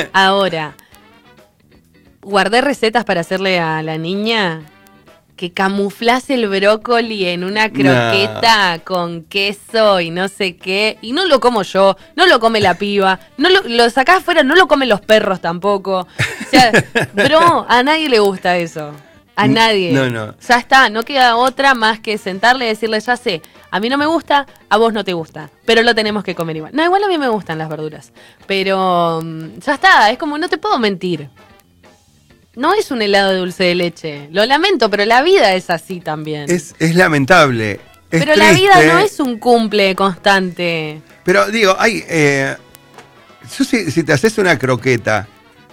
Ahora, guardé recetas para hacerle a la niña que camuflase el brócoli en una croqueta con queso y no sé qué. Y no lo como yo, no lo come la piba, no lo sacás afuera, no lo comen los perros tampoco. O sea, bro, a nadie le gusta eso. A nadie. No. Ya está, no queda otra más que sentarle y decirle, ya sé, a mí no me gusta, a vos no te gusta, pero lo tenemos que comer igual. No, igual a mí me gustan las verduras, pero ya está, es como, no te puedo mentir. No es un helado de dulce de leche, lo lamento, pero la vida es así también. Es lamentable. Pero la vida no es un cumple constante. Pero digo, si te haces una croqueta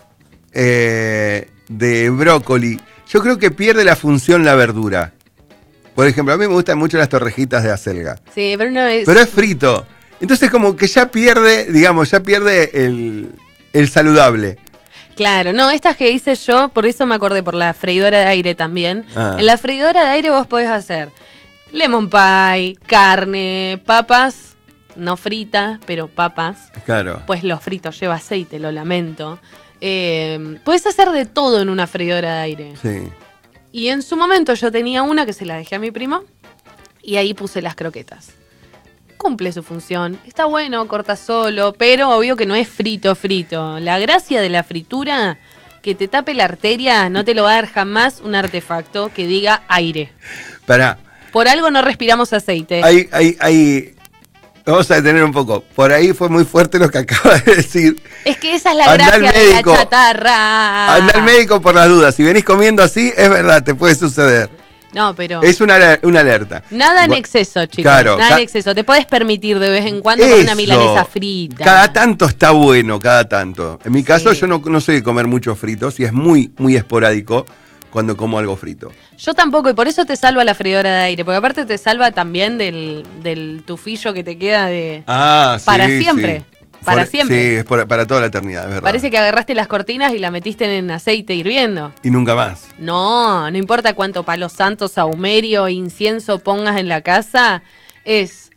de brócoli, yo creo que pierde la función la verdura. Por ejemplo, a mí me gustan mucho las torrejitas de acelga. Sí, pero no es... Pero es frito. Entonces como que ya pierde el saludable. Claro, no, estas que hice yo, por eso me acordé, por la freidora de aire también. En la freidora de aire vos podés hacer lemon pie, carne, papas, no fritas, pero papas. Claro. Pues lo frito lleva aceite, lo lamento. Podés hacer de todo en una freidora de aire. Sí. Y en su momento yo tenía una que se la dejé a mi primo y ahí puse las croquetas. Cumple su función, está bueno, corta solo, pero obvio que no es frito. La gracia de la fritura, que te tape la arteria, no te lo va a dar jamás un artefacto que diga aire. Pará. Por algo no respiramos aceite. Vamos a detener un poco. Por ahí fue muy fuerte lo que acabas de decir. Es que esa es la gracia de la chatarra. Anda al médico por las dudas. Si venís comiendo así, es verdad, te puede suceder. No, pero... Es una alerta. Nada en exceso, chicos. Claro, nada en exceso. Te puedes permitir de vez en cuando con una milanesa frita. Cada tanto está bueno, cada tanto. En mi caso, yo no soy de comer muchos fritos y es muy, muy esporádico cuando como algo frito. Yo tampoco, y por eso te salva la freidora de aire, porque aparte te salva también del tufillo que te queda para siempre. Sí. Para siempre. Sí, es para toda la eternidad, es verdad. Parece que agarraste las cortinas y la metiste en aceite hirviendo. Y nunca más. No importa cuánto palo santo, saumerio, incienso pongas en la casa, es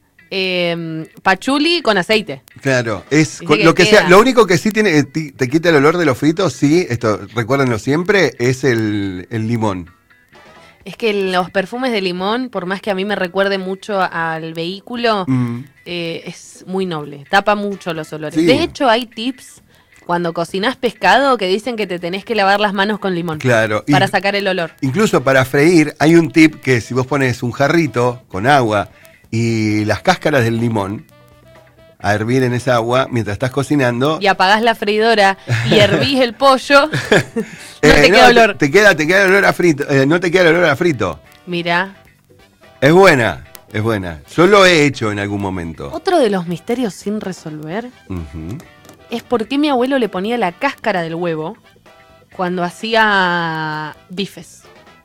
pachuli con aceite. Claro, es lo que sea. Lo único que sí te quita el olor de los fritos, sí, esto recuérdenlo siempre, es el limón. Es que los perfumes de limón, por más que a mí me recuerde mucho al vehículo, es muy noble, tapa mucho los olores. Sí. De hecho, hay tips cuando cocinás pescado que dicen que te tenés que lavar las manos con limón. Claro. Para sacar el olor. Incluso para freír, hay un tip que si vos pones un jarrito con agua y las cáscaras del limón a hervir en esa agua mientras estás cocinando. Y apagás la freidora y hervís el pollo. No te queda olor. Te queda el olor a frito. No te queda el olor a frito. Mirá. Es buena. Yo lo he hecho en algún momento. Otro de los misterios sin resolver es por qué mi abuelo le ponía la cáscara del huevo cuando hacía bifes.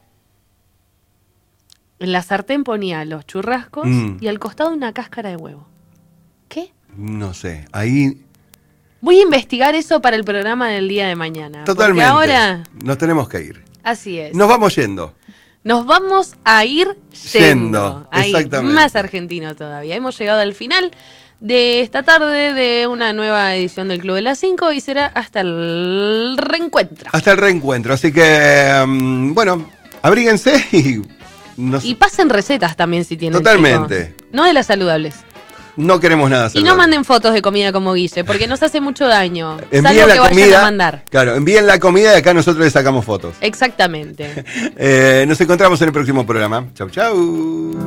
En la sartén ponía los churrascos y al costado una cáscara de huevo. ¿Qué? No sé, ahí... Voy a investigar eso para el programa del día de mañana. Totalmente. Porque ahora... Nos tenemos que ir. Así es. Nos vamos yendo. Nos vamos a ir yendo. Exactamente. Más argentino todavía. Hemos llegado al final de esta tarde de una nueva edición del Club de las 5 y será hasta el reencuentro. Hasta el reencuentro. Así que, bueno, abríguense y... Y pasen recetas también si tienen. Totalmente. Chicos. No de las saludables. No queremos nada saludable. Y no manden fotos de comida como Guille, porque nos hace mucho daño. Envíen la comida, vayan a mandar. Claro, envíen la comida y acá nosotros le sacamos fotos. Exactamente. Nos encontramos en el próximo programa. Chau, chau.